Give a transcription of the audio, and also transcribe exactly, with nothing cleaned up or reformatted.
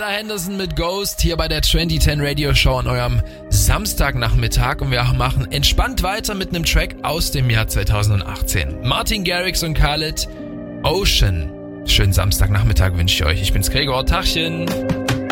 Pamela Henderson mit Ghost hier bei der zwanzig zehn Radio Show an eurem Samstagnachmittag und wir machen entspannt weiter mit einem Track aus dem Jahr zweitausendachtzehn. Martin Garrix und Khaled, Ocean. Schönen Samstagnachmittag wünsche ich euch. Ich bin's Gregor, Tachchen.